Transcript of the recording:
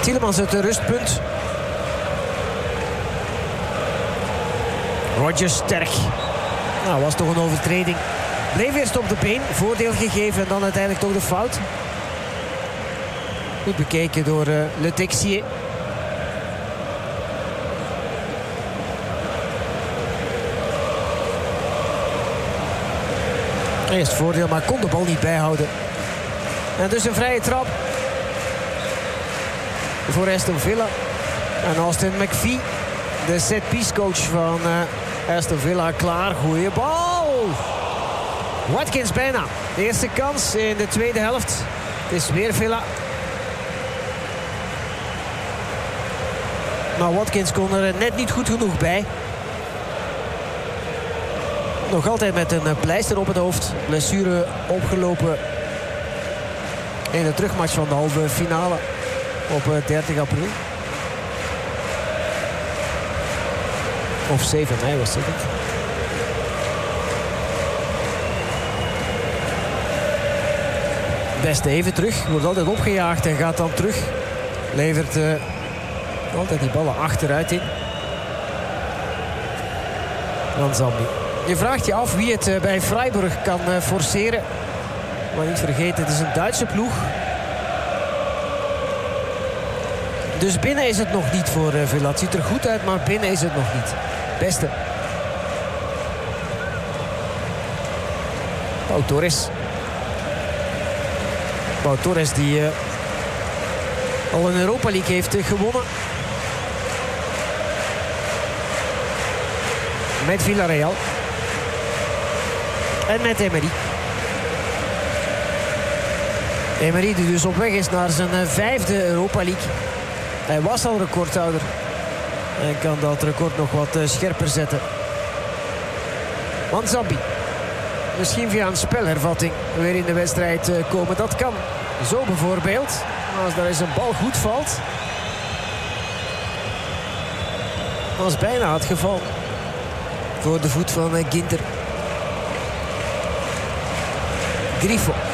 Tielemans het rustpunt. Rodgers sterk. Nou, was toch een overtreding. Bleef eerst op de been, voordeel gegeven en dan uiteindelijk toch de fout. Goed bekeken door Le Texier. Eerst voordeel, maar kon de bal niet bijhouden. En dus een vrije trap voor Aston Villa. En Austin McPhee, de set-piece coach van Aston Villa, klaar. Goeie bal. Watkins bijna. De eerste kans in de tweede helft. Het is weer Villa. Maar Watkins kon er net niet goed genoeg bij. Nog altijd met een pleister op het hoofd. Blessure opgelopen in de terugmatch van de halve finale op 30 april. Of 7 mei was het. Beste even terug. Wordt altijd opgejaagd en gaat dan terug. Levert altijd die ballen achteruit in. Dan Zambi. Je vraagt je af wie het bij Freiburg kan forceren. Maar niet vergeten, het is een Duitse ploeg. Dus binnen is het nog niet voor Villa. Het ziet er goed uit, maar binnen is het nog niet. Beste. Pau Torres. Pau Torres die al een Europa League heeft gewonnen. Met Villarreal. En met Emery. Emery die dus op weg is naar zijn 5e Europa League. Hij was al recordhouder. En kan dat record nog wat scherper zetten. Manzambi. Misschien via een spelhervatting weer in de wedstrijd komen. Dat kan. Zo bijvoorbeeld. Als daar eens een bal goed valt. Was bijna het geval. Voor de voet van Ginter. Grifo.